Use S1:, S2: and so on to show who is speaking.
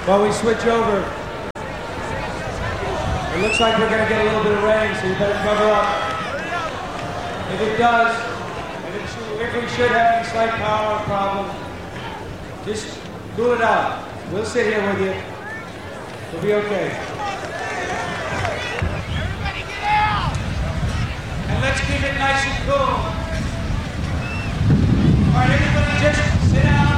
S1: While we switch over, it looks like we're going to get a little bit of rain, so you better cover up. If it does, if we should have any slight power problem, just cool it out. We'll sit here with you. We'll be okay.
S2: Everybody get out!
S1: And let's keep it nice and cool. All right, everybody just sit down.